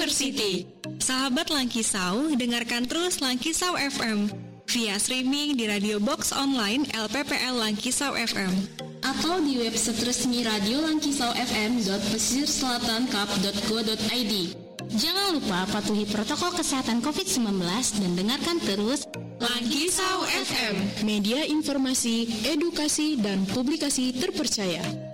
University. Sahabat Langkisau, dengarkan terus Langkisau FM via streaming di Radio Box Online LPPL Langkisau FM atau di website resmi Radio Langkisau FM.pesisirselatankap.go.id. Jangan lupa patuhi protokol kesehatan COVID-19 dan dengarkan terus Langkisau FM, media informasi, edukasi, dan publikasi terpercaya.